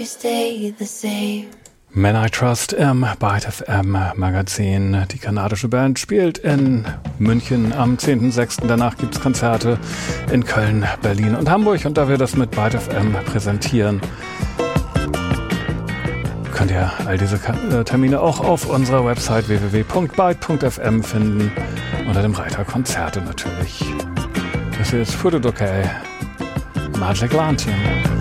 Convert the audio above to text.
stay the same. Men I Trust im Byte FM Magazin. Die kanadische Band spielt in München am 10.06. Danach gibt es Konzerte in Köln, Berlin und Hamburg. Und da wir das mit Byte FM präsentieren, könnt ihr all diese Termine auch auf unserer Website www.byte.fm finden. Unter dem Reiter Konzerte natürlich. Das hier ist Furudokai Magic Lantern.